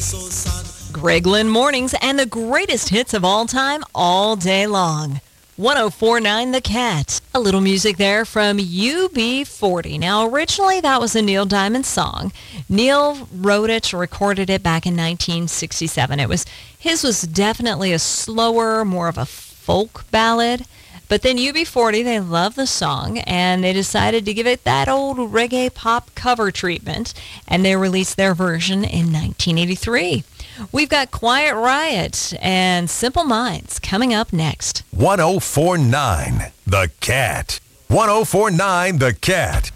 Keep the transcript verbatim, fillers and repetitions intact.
Greg Lynn Mornings and the greatest hits of all time all day long. one oh four point nine The Cat. A little music there from U B forty. Now, originally that was a Neil Diamond song. Neil wrote it, recorded it back in nineteen sixty-seven. It was his was definitely a slower, more of a folk ballad. But then U B forty, they loved the song, and they decided to give it that old reggae pop cover treatment, and they released their version in nineteen eighty-three. We've got Quiet Riot and Simple Minds coming up next. one oh four point nine The Cat. one oh four point nine The Cat.